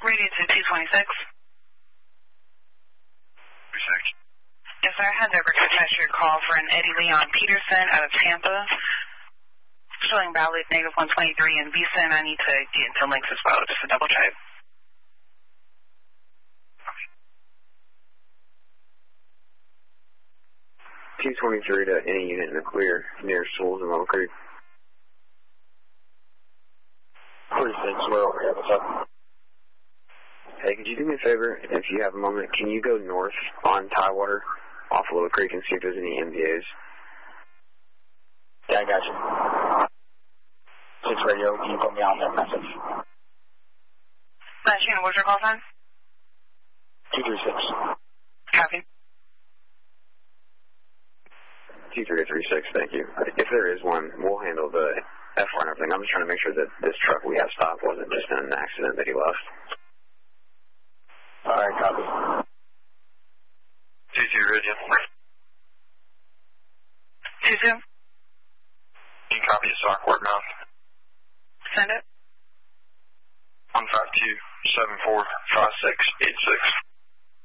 Radio to 226. 26. Yes, sir. I had to request your call for an Eddie Leon Peterson out of Tampa. Showing valid negative 123 in Visa, and I need to get into links as well, just to double check. Okay. 223 to any unit in the clear near Schools and Level Creek. 46, we're over here. What's up? Hey, could you do me a favor, if you have a moment, can you go north on Tidewater off of Little Creek and see if there's any MBAs? Yeah, I got you. 6 radio, can you put me on that message? Shannon, what's your call sign? 236. Copy. 2336, thank you. If there is one, we'll handle the FR and everything. I'm just trying to make sure that this truck we have stopped wasn't just an accident that he left. All right, copy. 22 radio. 22. You can copy the stock work now. Send it. 152-74-5686.